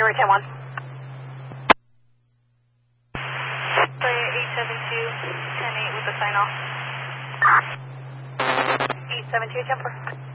January 10-1. 872, 10-8 with the sign off. 872, jumper.